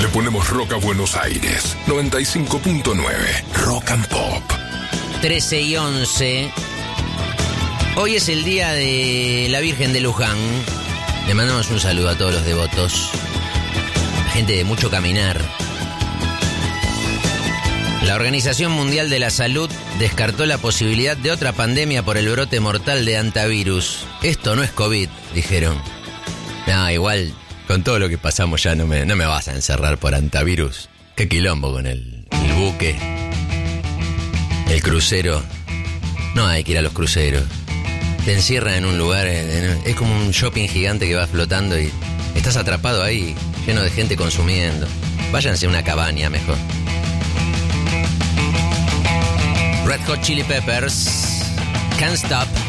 Le ponemos rock a Buenos Aires. 95.9. Rock and Pop. 13:11. Hoy es el día de la Virgen de Luján. Le mandamos un saludo a todos los devotos. Gente de mucho caminar. La Organización Mundial de la Salud descartó la posibilidad de otra pandemia por el brote mortal de hantavirus. Esto no es COVID, dijeron. No, igual, con todo lo que pasamos ya no me vas a encerrar por hantavirus. Qué quilombo con el buque, el crucero. No hay que ir a los cruceros. Te encierran en un lugar, es como un shopping gigante que va flotando y estás atrapado ahí, lleno de gente consumiendo. Váyanse a una cabaña mejor. Red Hot Chili Peppers, Can't Stop.